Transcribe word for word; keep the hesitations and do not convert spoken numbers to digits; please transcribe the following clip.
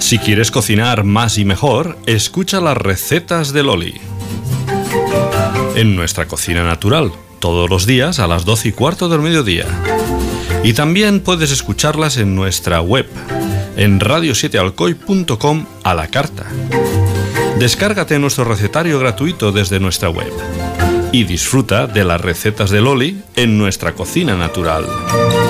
Si quieres cocinar más y mejor, escucha las recetas de Loli. En nuestra cocina natural, todos los días a las doce y cuarto del mediodía. Y también puedes escucharlas en nuestra web, en radio siete alcoy punto com a la carta. Descárgate nuestro recetario gratuito desde nuestra web y disfruta de las recetas de Loli en nuestra cocina natural.